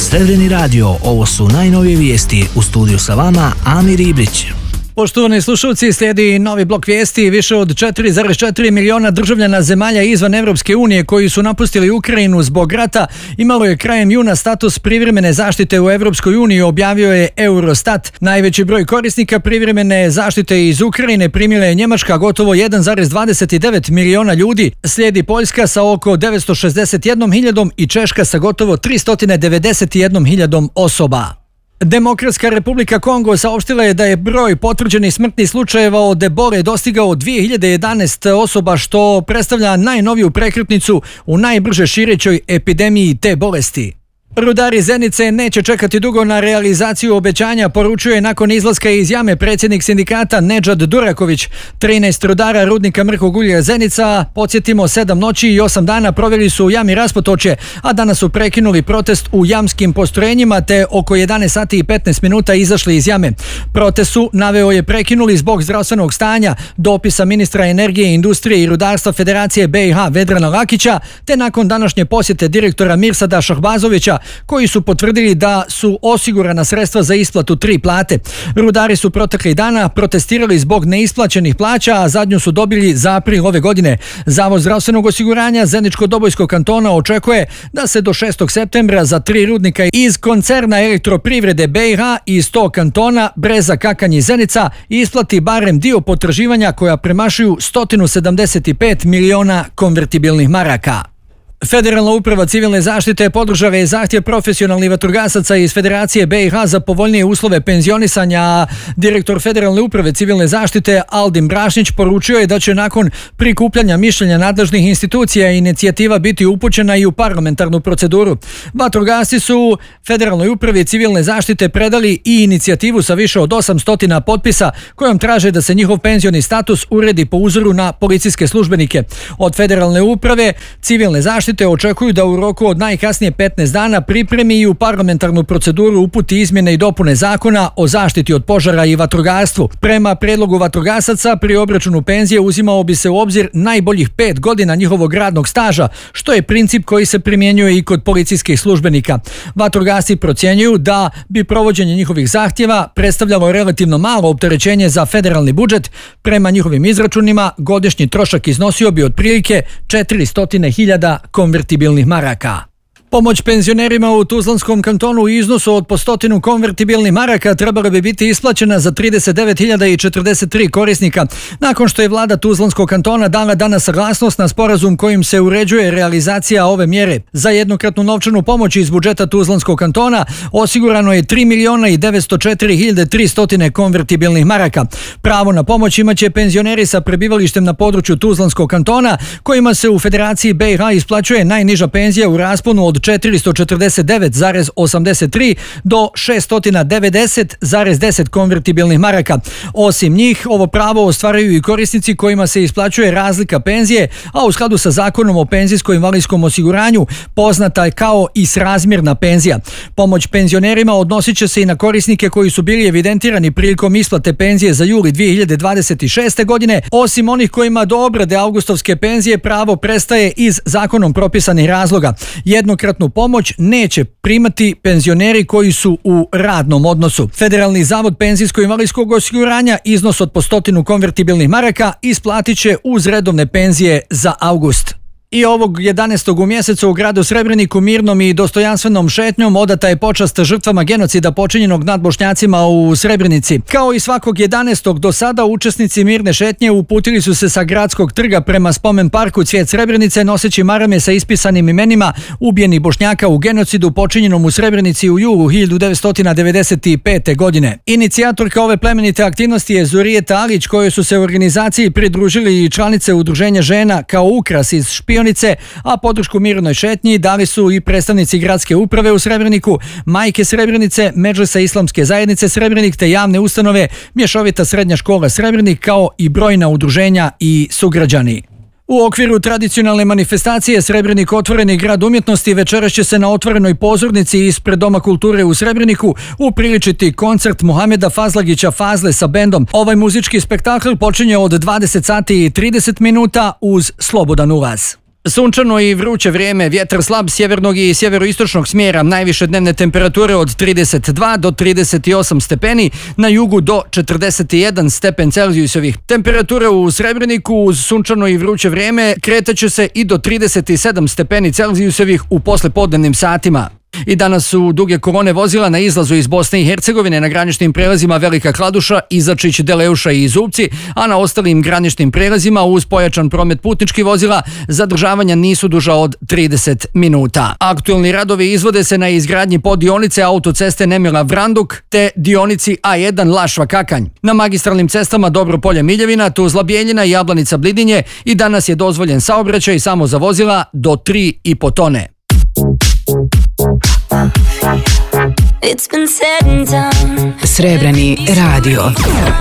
Srebreni radio, ovo su najnovije vijesti. U studiju sa vama Amir Ibrić. Poštovani slušalci, slijedi novi blok vijesti. Više od 4,4 miliona državljana zemalja izvan Evropske unije koji su napustili Ukrajinu zbog rata imalo je krajem juna status privremene zaštite u Evropskoj uniji, objavio je Eurostat. Najveći broj korisnika privremene zaštite iz Ukrajine primila je Njemačka, gotovo 1,29 miliona ljudi, slijedi Poljska sa oko 961.000 i Češka sa gotovo 391.000 osoba. Demokratska Republika Kongo saopštila je da je broj potvrđenih smrtnih slučajeva od ebole dostigao 2011 osoba, što predstavlja najnoviju prekretnicu u najbrže širećoj epidemiji te bolesti. Rudari Zenice neće čekati dugo na realizaciju obećanja, poručuje nakon izlaska iz jame predsjednik sindikata Nedžad Duraković. 13 rudara rudnika mrkog ulja Zenica, podsjetimo, 7 noći i 8 dana proveli su u jami Raspotoče, a danas su prekinuli protest u jamskim postrojenjima te oko 11 sati i 15 minuta izašli iz jame. Protest su, naveo je, prekinuli zbog zdravstvenog stanja, dopisa ministra energije, industrije i rudarstva Federacije BiH Vedrana Lakića, te nakon današnje posjete direktora Mirsada Šahbazovića, koji su potvrdili da su osigurana sredstva za isplatu 3 plate. Rudari su proteklih dana protestirali zbog neisplaćenih plaća, a zadnju su dobili za april ove godine. Zavod zdravstvenog osiguranja Zeničko-Dobojskog kantona očekuje da se do 6. septembra za 3 rudnika iz koncerna Elektroprivrede BiH iz tog kantona, Breza, Kakanj i Zenica, isplati barem dio potraživanja koja premašuju 175 miliona konvertibilnih maraka. Federalna uprava civilne zaštite podržava je zahtjev profesionalnih vatrogasaca iz Federacije BiH za povoljnije uslove penzionisanja. Direktor Federalne uprave civilne zaštite Aldin Brašnić poručio je da će nakon prikupljanja mišljenja nadležnih institucija inicijativa biti upućena i u parlamentarnu proceduru. Vatrogasci su Federalnoj upravi civilne zaštite predali i inicijativu sa više od 800 potpisa kojom traže da se njihov penzioni status uredi po uzoru na policijske službenike. Od Federalne uprave civilne zaštite očekuju da u roku od najkasnije 15 dana pripremi i u parlamentarnu proceduru uputi izmjene i dopune zakona o zaštiti od požara i vatrogarstvu. Prema predlogu vatrogasaca, pri obračunu penzije uzimao bi se u obzir najboljih 5 godina njihovog radnog staža, što je princip koji se primjenjuje i kod policijskih službenika. Vatrogasci procjenjuju da bi provođenje njihovih zahtjeva predstavljalo relativno malo opterećenje za federalni budžet. Prema njihovim izračunima, godišnji trošak iznosio bi otprilike 400.000 konvertibilnih maraka. Pomoć penzionerima u Tuzlanskom kantonu u iznosu od po 100 konvertibilnih maraka trebala bi biti isplaćena za 39.043 korisnika, nakon što je vlada Tuzlanskog kantona dala danas saglasnost na sporazum kojim se uređuje realizacija ove mjere. Za jednokratnu novčanu pomoć iz budžeta Tuzlanskog kantona osigurano je 3.904.300 konvertibilnih maraka. Pravo na pomoć imaće penzioneri sa prebivalištem na području Tuzlanskog kantona, kojima se u Federaciji BiH isplaćuje najniža penzija u rasponu od 449,83 do 690,10 konvertibilnih maraka. Osim njih, ovo pravo ostvaruju i korisnici kojima se isplaćuje razlika penzije, a u skladu sa Zakonom o penzijsko-invalidskom osiguranju, poznata kao i srazmjerna penzija. Pomoć penzionerima odnosit će se i na korisnike koji su bili evidentirani prilikom isplate penzije za juli 2026. godine, osim onih kojima do obrade avgustovske penzije pravo prestaje iz zakonom propisanih razloga. Jednokratnu pomoć neće primati penzioneri koji su u radnom odnosu. Federalni zavod penzijsko-invalidskog osiguranja iznos od po 100 konvertibilnih maraka isplatit će uz redovne penzije za avgust. I ovog 11. u mjesecu u gradu Srebreniku mirnom i dostojanstvenom šetnjom odata je počast žrtvama genocida počinjenog nad Bošnjacima u Srebrenici. Kao i svakog 11. do sada, učesnici mirne šetnje uputili su se sa gradskog trga prema spomen parku Cvijet Srebrenice noseći marame sa ispisanim imenima ubijenih Bošnjaka u genocidu počinjenom u Srebrenici u julu 1995. godine. Inicijatorka ove plemenite aktivnosti je Zurijeta Alić, kojoj su se u organizaciji pridružili i članice udruženja žena kao ukras iz špionice, a podršku mirnoj šetnji dali su i predstavnici gradske uprave u Srebreniku, Majke Srebrenice, Medžlisa Islamske zajednice Srebrenik te javne ustanove Mješovita srednja škola Srebrenik, kao i brojna udruženja i sugrađani. U okviru tradicionalne manifestacije Srebrenik otvoreni grad umjetnosti večeras će se na otvorenoj pozornici ispred Doma kulture u Srebreniku upriličiti koncert Muhameda Fazlagića Fazle sa bendom. Ovaj muzički spektakl počinje od 20 sati i 30 minuta uz slobodan ulaz. Sunčano i vruće vrijeme, vjetar slab sjevernog i sjeveroistočnog smjera, najviše dnevne temperature od 32 do 38 stepeni, na jugu do 41 stepen Celzijusovih. Temperature u Srebreniku uz sunčano i vruće vrijeme kretaće se i do 37 stepeni Celzijusovih u poslepodnevnim satima. I danas su duge kolone vozila na izlazu iz Bosne i Hercegovine na graničnim prelazima Velika Kladuša, Izačić, Deleuša i Zubci, a na ostalim graničnim prelazima uz pojačan promet putničkih vozila zadržavanja nisu duža od 30 minuta. Aktualni radovi izvode se na izgradnji poddionice autoceste Nemila-Vranduk te dionici A1 Lašva-Kakanj. Na magistralnim cestama Dobropolje-Miljevina, Tuzla-Bijeljina i Jablanica-Blidinje i danas je dozvoljen saobraćaj samo za vozila do 3,5 tone. Srebreni radio.